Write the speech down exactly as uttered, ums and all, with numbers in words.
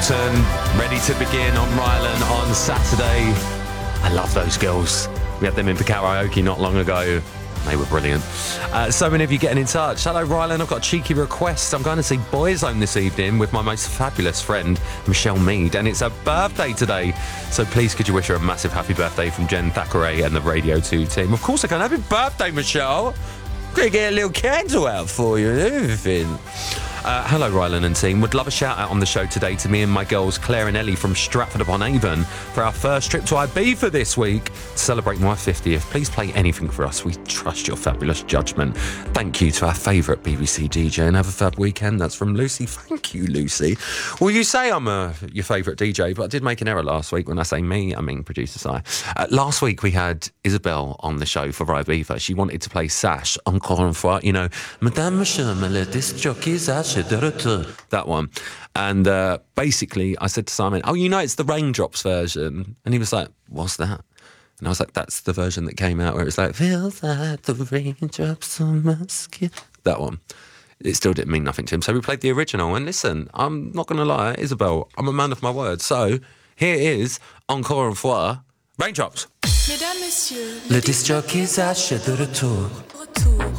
Hamilton, ready to begin on Rylan on Saturday. I love those girls. We had them in karaoke not long ago. They were brilliant. Uh, so many of you getting in touch. Hello, Rylan. I've got a cheeky request. I'm going to see Boyzone this evening with my most fabulous friend, Michelle Mead, and it's her birthday today. So please, could you wish her a massive happy birthday from Jen Thackeray and the Radio two team? Of course I can. Happy birthday, Michelle. I'm going to get a little candle out for you and everything. Uh, hello, Rylan and team. Would love a shout out on the show today to me and my girls Claire and Ellie from Stratford upon Avon for our first trip to Ibiza this week to celebrate my fiftieth. Please play anything for us. We trust your fabulous judgment. Thank you to our favourite B B C D J and have a fab weekend. That's from Lucy. Thank you, Lucy. Well, you say I'm uh, your favourite D J, but I did make an error last week. When I say me, I mean producer Si. Uh, last week we had Isabel on the show for Ibiza. She wanted to play Sash, Encore une fois, you know, Madame Monsieur, le disc jockey Sash. That one. And uh, basically I said to Simon, oh, you know, it's the Raindrops version. And he was like, what's that? And I was like, that's the version that came out where it's like, feels like the raindrops on my skin. That one. It still didn't mean nothing to him. So we played the original. And listen, I'm not going to lie, Isabel, I'm a man of my word. So here is Encore une fois, Raindrops. Mesdames, Messieurs, le disc jockey Sash est de retour. retour.